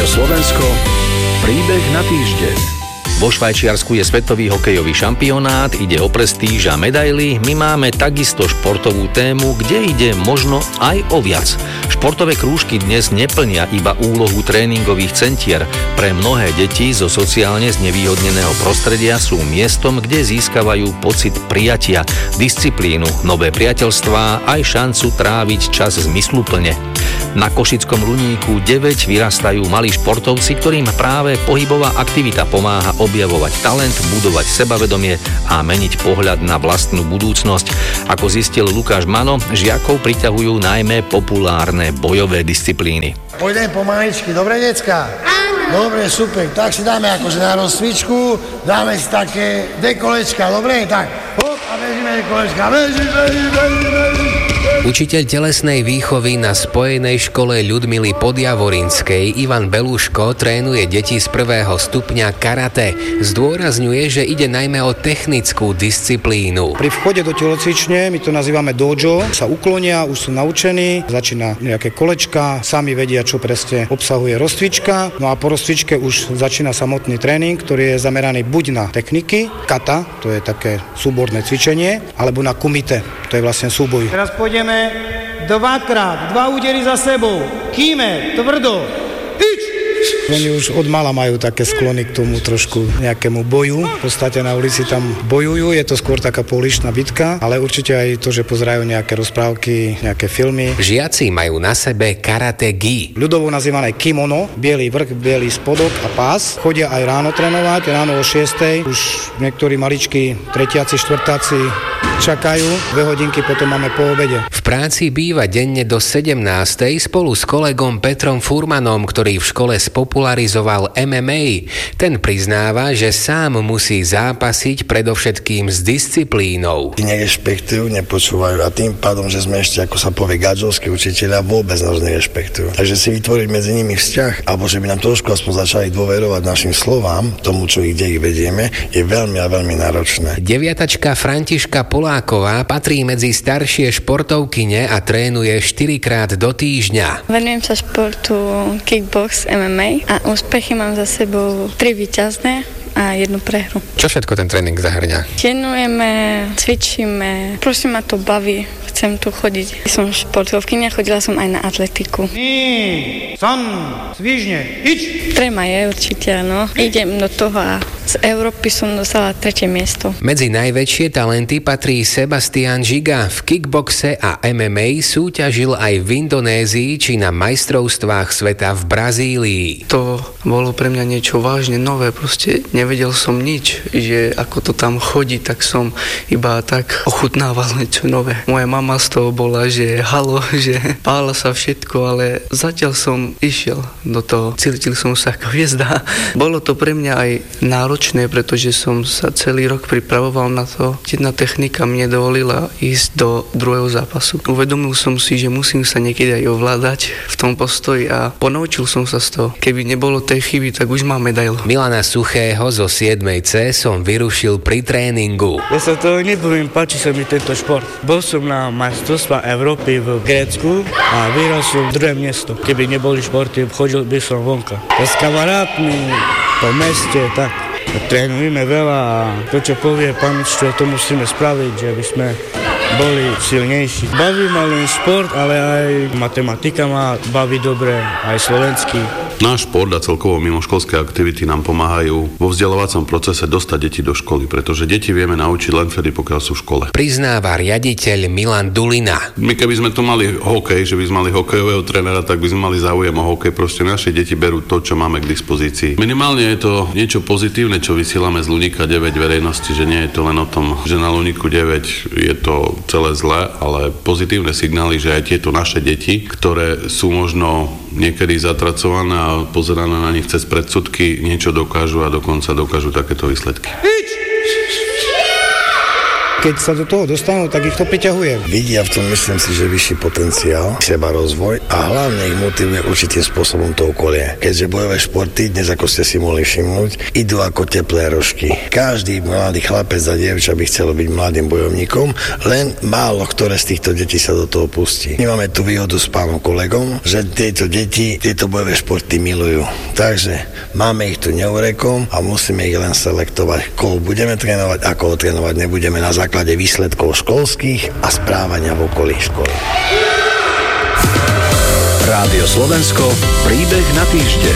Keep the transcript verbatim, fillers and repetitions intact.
Slovensko, príbeh na týždeň. Vo Švajčiarsku je svetový hokejový šampionát, ide o prestíž a medaily, my máme takisto športovú tému, kde ide možno aj o viac. Športové krúžky dnes neplnia iba úlohu tréningových centier. Pre mnohé deti zo sociálne znevýhodneného prostredia sú miestom, kde získavajú pocit prijatia, disciplínu, nové priateľstvá aj šancu tráviť čas zmysluplne. Na Košickom Luníku deväť vyrastajú malí športovci, ktorým práve pohybová aktivita pomáha objavovať talent, budovať sebavedomie a meniť pohľad na vlastnú budúcnosť. Ako zistil Lukáš Mano, žiakov priťahujú najmä populárne bojové disciplíny. Pôjdem pomaličky, dobre, decka? Áno. Dobre, super, tak si dáme akože na rozcvičku, dáme si také dekolečka, dobre? Tak, hop, a bežíme dekolečka, beži, beži, beži, beži. Učiteľ telesnej výchovy na Spojenej škole Ľudmily Podjavorinskej Ivan Beluško trénuje deti z prvého stupňa karate. Zdôrazňuje, že ide najmä o technickú disciplínu. Pri vchode do telocvične, my to nazývame dojo, sa uklonia, už sú naučení, začína nejaké kolečka, sami vedia, čo presne obsahuje rozcvička, no a po rozcvičke už začína samotný tréning, ktorý je zameraný buď na techniky, kata, to je také súborné cvičenie, alebo na kumite, to je vlastne súboj. Teraz pôjdeme dvakrát, dva údery za sebou, kýme, tvrdo, ič! Oni už od mala majú také sklony k tomu trošku nejakému boju. V podstate na ulici tam bojujú, je to skôr taká pouličná bitka, ale určite aj to, že pozerajú nejaké rozprávky, nejaké filmy. Žiaci majú na sebe karate gi. Ľudovo nazývané kimono, biely vrch, biely spodok a pás. Chodia aj ráno trénovať, ráno o šiestej. Už niektorí maličkí tretiaci, štvrtáci čakajú. Dve hodinky potom máme po obede. V práci býva denne do sedemnástej spolu s kolegom Petrom Furmanom, ktorý v škole spopularizoval em em á. Ten priznáva, že sám musí zápasiť predovšetkým s disciplínou. Nerešpektujú, nepočúvajú a tým pádom, že sme ešte, ako sa povie, gadžovskí učiteľia, vôbec nás nerešpektujú. Takže si vytvoriť medzi nimi vzťah, alebo že by nám trošku aspoň začali dôverovať našim slovám, tomu, čo ich, kde ich vedieme, je veľmi a veľmi náročné. Deviatačka Františka Poláková patrí medzi staršie športovkyne a trénuje štyrikrát do týždňa. Venujem sa športu kickbox, em em á a úspechy mám za sebou tri víťazné a jednu prehru. Čo všetko ten tréning zahrňa? Trénujeme, cvičíme, prosím ma to baví, chcem tu chodiť. Som športovkyňa, chodila som aj na atletiku. Ní, san, svižne, ič! Tréma je určite, no. Idem do toho a z Európy som dostala tretie miesto. Medzi najväčšie talenty patrí Sebastian Žiga. V kickboxe a em em á súťažil aj v Indonézii či na majstrovstvách sveta v Brazílii. To bolo pre mňa niečo vážne nové, proste nevedel som nič, že ako to tam chodí, tak som iba tak ochutnával niečo nové. Moja mama z toho bola, že halo, že pála sa všetko, ale zatiaľ som išiel do toho, cítil som sa ako hviezda. Bolo to pre mňa aj náročné, pretože som sa celý rok pripravoval na to. Jedna technika mne dovolila ísť do druhého zápasu. Uvedomil som si, že musím sa niekedy aj ovládať v tom postoji a ponaučil som sa z toho. Keby nebolo tej chyby, tak už mám medailu. Milana Suchého zo siedmej C som vyrušil pri tréningu. Ja sa to nepoviem, páči sa mi tento šport. Bol som na majstrovstvách Európy v Grécku a vyhral som druhé miesto. Keby neboli športy, chodil by som vonka. S kamarátmi po meste, tak. Trénujeme veľa a to, čo povie pán učiteľ, to musíme spraviť, že by sme boli silnejší. Baví ma len šport, ale aj matematika ma baví dobre, aj slovenský. Náš šport a celkovo mimoškolské aktivity nám pomáhajú vo vzdelávacom procese dostať deti do školy, pretože deti vieme naučiť len vtedy, pokiaľ sú v škole. Priznáva riaditeľ Milan Dulina. My keby sme tu mali hokej, že by sme mali hokejového trénera, tak by sme mali záujem o hokej. Proste naše deti berú to, čo máme k dispozícii. Minimálne je to niečo pozitívne, čo vysielame z Luníka deväť verejnosti, že nie je to len o tom, že na Luníku deväť je to celé zlé, ale pozitívne signály, že aj tieto naše deti, ktoré sú možno niekedy zatracované a pozerané na nich cez predsudky, niečo dokážu a dokonca dokážu takéto výsledky. Keď sa do toho dostanú, tak ich to priťahuje. Vidia v tom, myslím si, že vyšší potenciál, seba rozvoj a hlavne ich motivuje určitým spôsobom to okolie. Keďže bojové športy, dnes ako ste si mohli všimnúť, idú ako teplé rožky. Každý mladý chlapec a dievča by chcelo byť mladým bojovníkom, len málo ktoré z týchto detí sa do toho pustí. My máme tú výhodu s pánom kolegom, že tieto deti tieto bojové športy milujú. Takže máme ich tu neurekom a musíme ich len selektovať, koho budeme trénovať, ako ho trénovať nebudeme na základe výsledkov školských a správania v okolí školy. Rádio Slovensko, príbeh na týždeň.